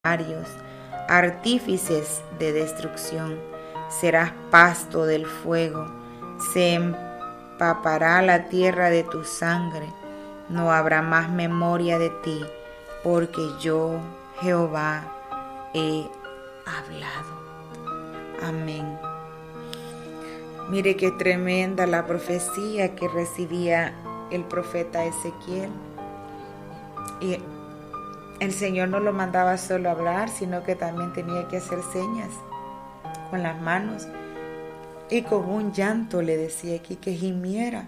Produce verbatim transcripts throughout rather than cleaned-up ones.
artífices de destrucción. Serás pasto del fuego, se empapará la tierra de tu sangre, no habrá más memoria de ti, porque yo, Jehová, he hablado. Amén. Mire qué tremenda la profecía que recibía el profeta Ezequiel. Y el Señor no lo mandaba solo a hablar, sino que también tenía que hacer señas con las manos. Y con un llanto le decía aquí que gimiera.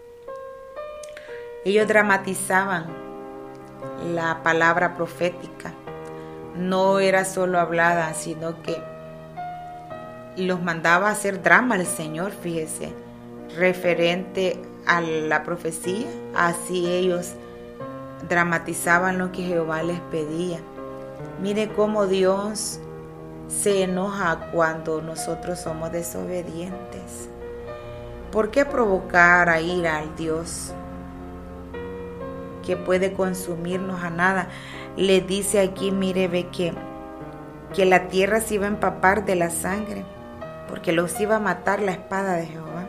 Ellos dramatizaban la palabra profética. No era solo hablada, sino que los mandaba a hacer drama al Señor, fíjese, referente a la profecía. Así ellos dramatizaban lo que Jehová les pedía. Mire cómo Dios se enoja cuando nosotros somos desobedientes. ¿Por qué provocar a ira al Dios que puede consumirnos a nada? Le dice aquí, mire, ve que, que la tierra se iba a empapar de la sangre, porque los iba a matar la espada de Jehová,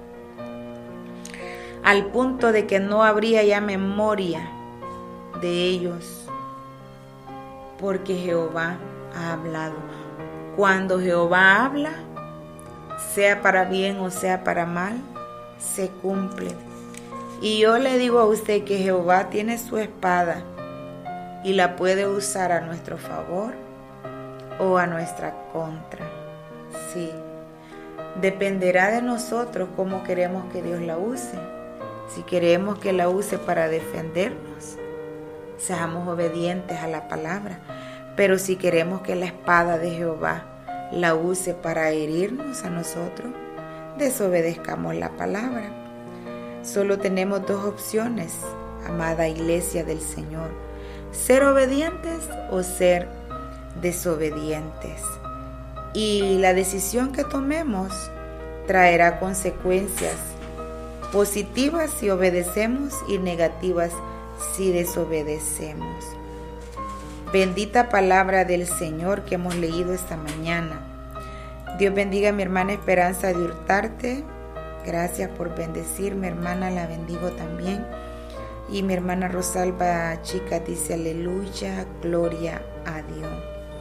al punto de que no habría ya memoria de ellos, porque Jehová ha hablado. Cuando Jehová habla, sea para bien o sea para mal, se cumple. Y yo le digo a usted que Jehová tiene su espada y la puede usar a nuestro favor o a nuestra contra. Sí, dependerá de nosotros cómo queremos que Dios la use. Si queremos que la use para defendernos, seamos obedientes a la palabra. Pero si queremos que la espada de Jehová la use para herirnos a nosotros, desobedezcamos la palabra. Solo tenemos dos opciones, amada iglesia del Señor: ser obedientes o ser desobedientes. Y la decisión que tomemos traerá consecuencias positivas si obedecemos y negativas si desobedecemos. Bendita palabra del Señor que hemos leído esta mañana. Dios bendiga a mi hermana Esperanza de Hurtarte. Gracias por bendecirme, hermana, la bendigo también. Y mi hermana Rosalba Chica dice aleluya, gloria a Dios.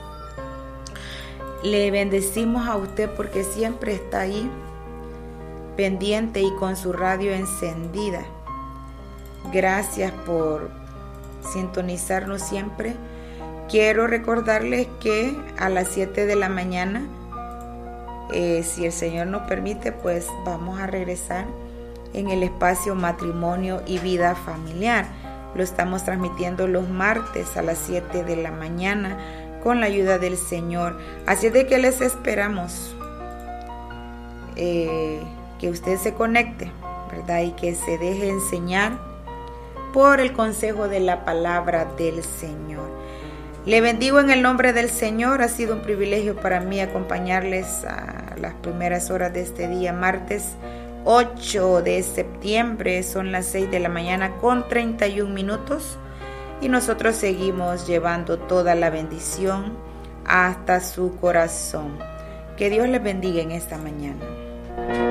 Le bendecimos a usted porque siempre está ahí, pendiente y con su radio encendida. Gracias por sintonizarnos siempre. Quiero recordarles que a las siete de la mañana, eh, si el Señor nos permite, pues vamos a regresar en el espacio Matrimonio y Vida Familiar. Lo estamos transmitiendo los martes a las siete de la mañana con la ayuda del Señor. Así de que les esperamos eh, que usted se conecte, ¿verdad? Y que se deje enseñar por el consejo de la palabra del Señor. Le bendigo en el nombre del Señor. Ha sido un privilegio para mí acompañarles a las primeras horas de este día, martes ocho de septiembre. Son las seis de la mañana con treinta y un minutos. Y nosotros seguimos llevando toda la bendición hasta su corazón. Que Dios les bendiga en esta mañana.